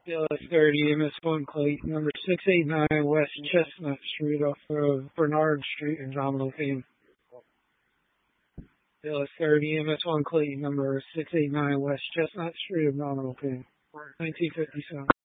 BLS 30 MS1 Clayton, number 689 West Chestnut Street off of Bernard Street in Domino Payne. BLS 30 MS1 Clayton, number 689 West Chestnut Street in Domino Payne. 1957.